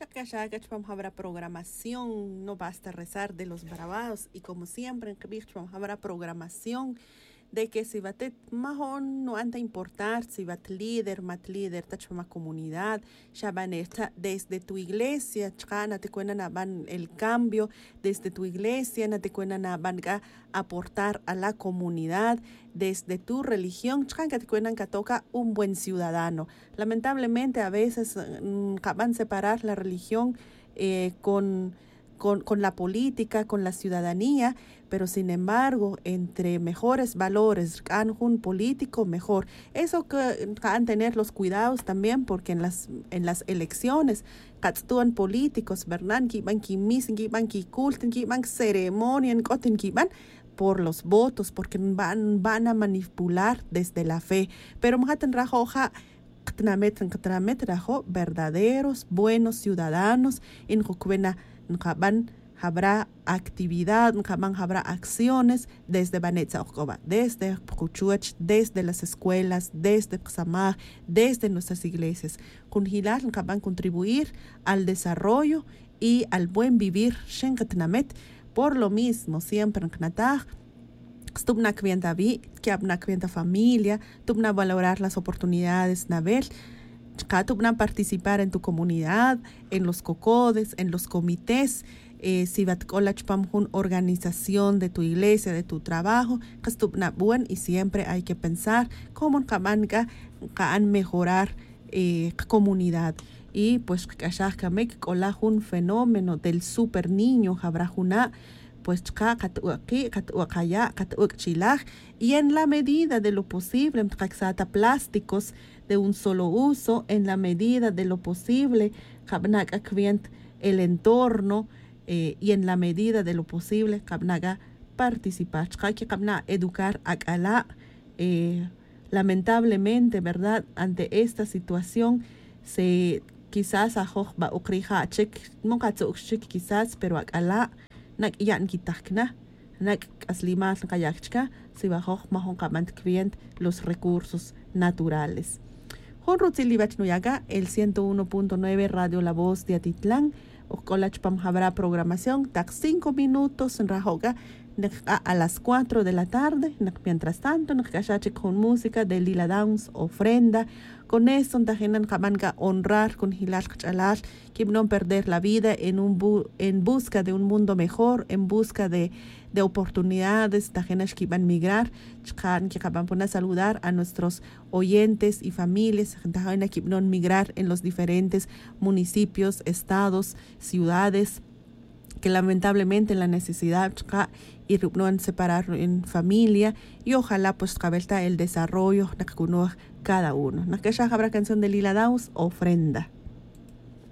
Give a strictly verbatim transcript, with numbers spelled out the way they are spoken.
Shakashakach, vamos a habrá programación, no basta rezar de los bravados y como siempre en Kibich vamos a habrá programación de que si va te mahon no anda a importar si va líder, mat líder, tachma comunidad, shabanesta desde tu iglesia, chana te cuenan van el cambio desde tu iglesia, na te cuenan van a aportar a la comunidad desde tu religión, chana te cuenan que toca un buen ciudadano. Lamentablemente a veces mmm, van separar la religión eh, con Con, con la política, con la ciudadanía, pero sin embargo, entre mejores valores, un político mejor. Eso que han tener los cuidados también, porque en las, en las elecciones, actúan políticos, ¿verdad? Que van que misen, que van que culten, que van ceremonia, que van por los votos, porque van, van a manipular desde la fe. Pero mahatan rajoja, verdaderos, buenos ciudadanos, en Jucuena, Nkaban habrá actividad, Nkaban habrá acciones desde Banetza Ocoba, desde Puchuach, desde las escuelas, desde Pxamá, desde nuestras iglesias. Con Hilal Nkaban contribuir al desarrollo y al buen vivir Shenkatnamet. Por lo mismo, siempre en Knatag, Stubna Kvienta Vi, Kiabna Kvienta Familia, Tubna valorar las oportunidades, Nabel. Tubna participar en tu comunidad, en los cocodes, en los comités, eh, si va una organización de tu iglesia, de tu trabajo, Tubna buen y siempre hay que pensar cómo can mejorar eh, comunidad. Y pues kashakamek kola un fenómeno del super niño habrá una pues y en la medida de lo posible plásticos de un solo uso, en la medida de lo posible el entorno eh, y en la medida de lo posible participar educar a eh, lamentablemente, verdad, ante esta situación se quizás a ba ukrija chek quizás pero akala nak yan kitakna nak aslimas kayakchka si bajo mahon kamant kvient los recursos naturales. Honrutzilibach Nuyaga, el ciento uno punto nueve Radio La Voz de Atitlán, Okolach Pam habrá programación, tak cinco minutos en Rajoga a las cuatro de la tarde, mientras tanto, con música de Lila Downs, ofrenda, con eso, tajenan jamanga honrar con Hilal Chalar, que no perder la vida en, un bu en busca de un mundo mejor, en busca de, de oportunidades, tajenas que van a migrar, que acaban de saludar a nuestros oyentes y familias, tajenas que no migrar en los diferentes municipios, estados, ciudades, que lamentablemente la necesidad y no separar en familia y ojalá pues cabelta el desarrollo de cada uno. Nakesha habrá canción de Lila Daus, ofrenda.